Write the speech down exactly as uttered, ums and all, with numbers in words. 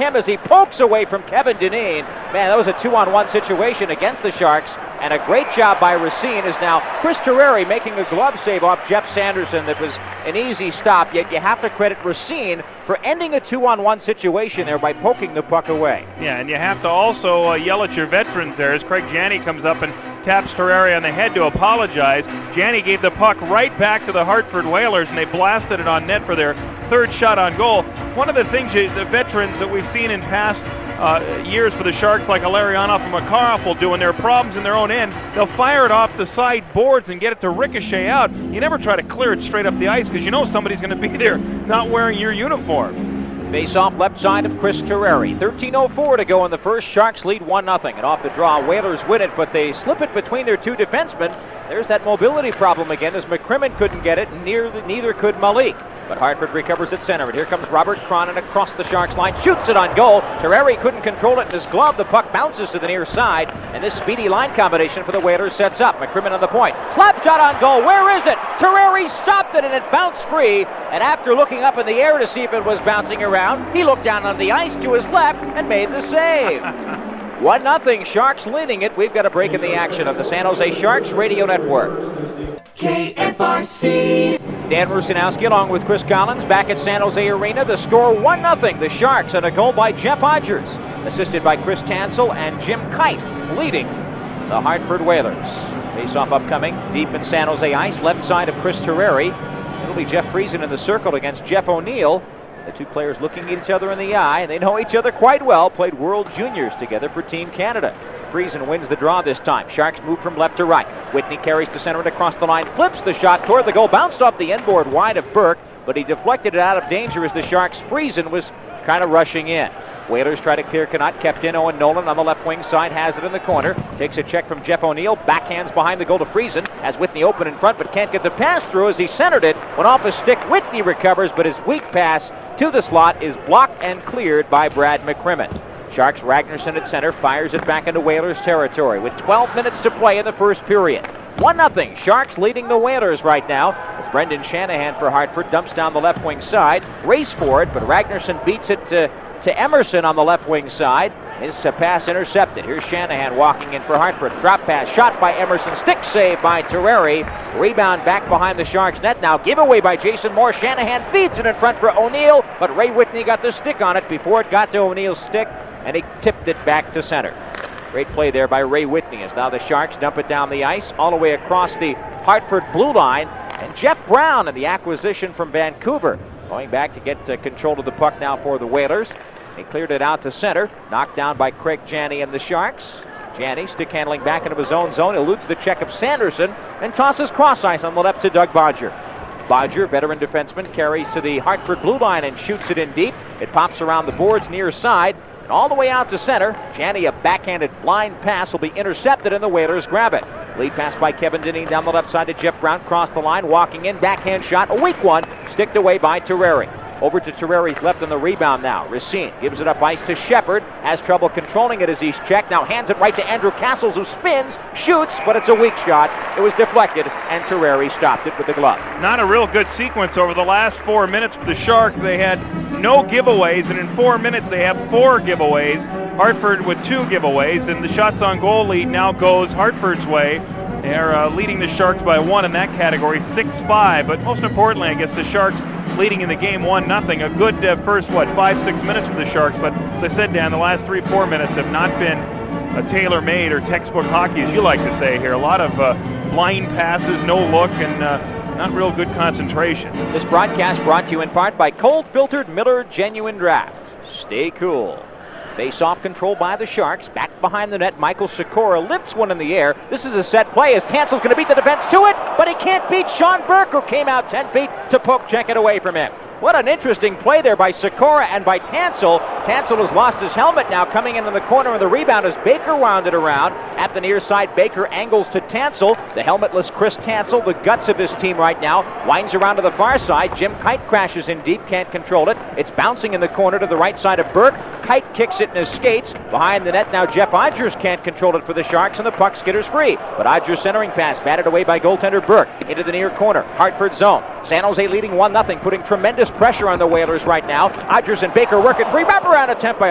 him as he pokes away from Kevin Dineen. Man, that was a two-on-one situation against the Sharks, and a great job by Racine is now Chris Terreri making a glove save off Jeff Sanderson that was an easy stop, yet you have to credit Racine for ending a two-on-one situation there by poking the puck away. Yeah, and you have to also uh, yell at your veterans there as Craig Janney comes up and taps Terreri on the head to apologize. Janney gave the puck right back to the Hartford Whalers, and they blasted it on net for their third shot on goal. One of the things you, the veterans that we've seen in past uh, years for the Sharks, like Illarionov and Makarov, will do when there are problems in their own end, they'll fire it off the side boards and get it to ricochet out. You never try to clear it straight up the ice because you know somebody's going to be there not wearing your uniform. Face off left side of Chris Terreri. thirteen oh four to go in the first. Sharks lead one nothing. And off the draw, Whalers win it, but they slip it between their two defensemen. There's that mobility problem again as McCrimmon couldn't get it, and neither, neither could Malik. But Hartford recovers at center, and here comes Robert Cronin across the Sharks line, shoots it on goal. Terreri couldn't control it in his glove. The puck bounces to the near side, and this speedy line combination for the Whalers sets up. McCrimmon on the point. Slap shot on goal. Where is it? Terreri stopped it, and it bounced free. And after looking up in the air to see if it was bouncing around, he looked down on the ice to his left and made the save. one nothing, Sharks leading it. We've got a break in the action of the San Jose Sharks Radio Network. K F R C. Dan Rusanowski along with Chris Collins back at San Jose Arena. The score one nothing. The Sharks, and a goal by Jeff Odgers, assisted by Chris Tansel and Jim Kite, leading the Hartford Whalers. Face-off upcoming deep in San Jose ice, left side of Chris Terreri. It'll be Jeff Friesen in the circle against Jeff O'Neill. The two players looking at each other in the eye, and they know each other quite well. Played World Juniors together for Team Canada. Friesen wins the draw this time. Sharks move from left to right. Whitney carries to center and across the line, flips the shot toward the goal, bounced off the end board wide of Burke, but he deflected it out of danger as the Sharks' Friesen was kind of rushing in. Whalers try to clear Connaught, kept in. Owen Nolan on the left wing side has it in the corner. Takes a check from Jeff O'Neill. Backhands behind the goal to Friesen. Has Whitney open in front but can't get the pass through as he centered it. Went off his stick. Whitney recovers, but his weak pass to the slot is blocked and cleared by Brad McCrimmon. Sharks Ragnarsson at center fires it back into Whalers territory with twelve minutes to play in the first period. one nothing. Sharks leading the Whalers right now as Brendan Shanahan for Hartford dumps down the left wing side. Race for it, but Ragnarsson beats it to, to Emerson on the left wing side. His uh, pass intercepted. Here's Shanahan walking in for Hartford. Drop pass shot by Emerson. Stick save by Terreri. Rebound back behind the Sharks net now. Giveaway by Jason Moore. Shanahan feeds it in front for O'Neill, but Ray Whitney got the stick on it before it got to O'Neill's stick, and he tipped it back to center. Great play there by Ray Whitney as now the Sharks dump it down the ice all the way across the Hartford blue line. And Jeff Brown in the acquisition from Vancouver going back to get uh, control of the puck now for the Whalers. He cleared it out to center, knocked down by Craig Janney and the Sharks. Janney stick handling back into his own zone, eludes the check of Sanderson, and tosses cross ice on the left to Doug Bodger. Bodger, veteran defenseman, carries to the Hartford blue line and shoots it in deep. It pops around the boards near side, and all the way out to center. Janney, a backhanded blind pass, will be intercepted, and the Whalers grab it. Lead pass by Kevin Dineen down the left side to Jeff Brown, cross the line, walking in, backhand shot, a weak one, sticked away by Terreri. Over to Terreri's left on the rebound now. Racine gives it up ice to Shepard. Has trouble controlling it as he's checked. Now hands it right to Andrew Castles, who spins, shoots, but it's a weak shot. It was deflected, and Terreri stopped it with the glove. Not a real good sequence over the last four minutes for the Sharks. They had no giveaways, and in four minutes they have four giveaways. Hartford with two giveaways, and the shots on goal lead now goes Hartford's way. They're uh, leading the Sharks by one in that category, six five. But most importantly, I guess the Sharks leading in the game one nothing. A good uh, first, what, five, six minutes for the Sharks. But as I said, Dan, the last three, four minutes have not been a tailor-made or textbook hockey, as you like to say here. A lot of uh, blind passes, no look, and uh, not real good concentration. This broadcast brought to you in part by cold-filtered Miller Genuine Draft. Stay cool. Face-off control by the Sharks. Back behind the net, Michael Sikora lifts one in the air. This is a set play as Tansel's going to beat the defense to it, but he can't beat Sean Burke, who came out ten feet to poke check it away from him. What an interesting play there by Sikora and by Tansel. Tansel has lost his helmet now, coming into the corner of the rebound as Baker wound it around. At the near side, Baker angles to Tansel. The helmetless Chris Tansel, the guts of this team right now, winds around to the far side. Jim Kite crashes in deep, can't control it. It's bouncing in the corner to the right side of Burke. Kite kicks it in his skates. Behind the net now, Jeff Odgers can't control it for the Sharks, and the puck skitters free. But Odgers' centering pass batted away by goaltender Burke. Into the near corner, Hartford zone. San Jose leading one nothing, putting tremendous pressure on the Whalers right now. Odgers and Baker work it free. Wraparound attempt by